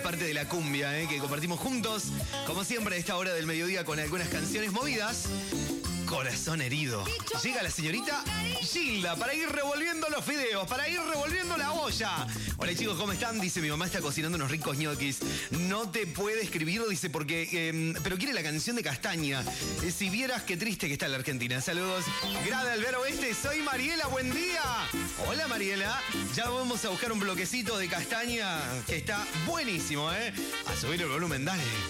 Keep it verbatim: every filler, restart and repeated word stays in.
parte de la cumbia, ¿eh? Que compartimos juntos, como siempre, a esta hora del mediodía con algunas canciones movidas. Corazón herido. Llega la señorita Gilda para ir revolviendo los fideos, para ir revolviendo la olla. Hola chicos, ¿cómo están? Dice, mi mamá está cocinando unos ricos ñoquis. No te puede escribir, dice, porque... Eh, pero quiere la canción de Castaña. Eh, si vieras qué triste que está la Argentina. Saludos. Grada Albero Oeste, soy Mariela, buen día. Hola Mariela. Ya vamos a buscar un bloquecito de Castaña que está buenísimo, ¿eh? A subir el volumen, dale.